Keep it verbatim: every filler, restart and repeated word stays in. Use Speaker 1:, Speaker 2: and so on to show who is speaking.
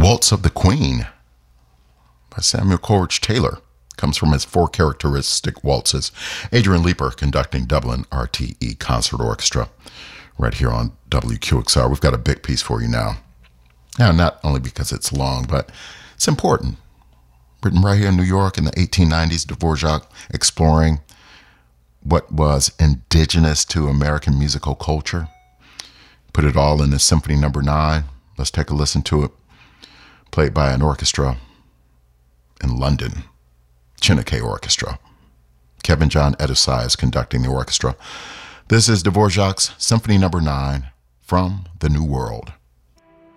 Speaker 1: Waltz of the Queen by Samuel Coleridge Taylor comes from his four characteristic waltzes. Adrian Leeper conducting Dublin R T E Concert Orchestra right here on W Q X R. We've got a big piece for you now. Now, not only because it's long, but it's important. Written right here in New York in the eighteen nineties, Dvorak exploring what was indigenous to American musical culture. Put it all in the Symphony Number Nine. Let's take a listen to it. Played by an orchestra in London, Chineke Orchestra. Kevin John Edisai is conducting the orchestra. This is Dvorak's Symphony Number Nine from the New World.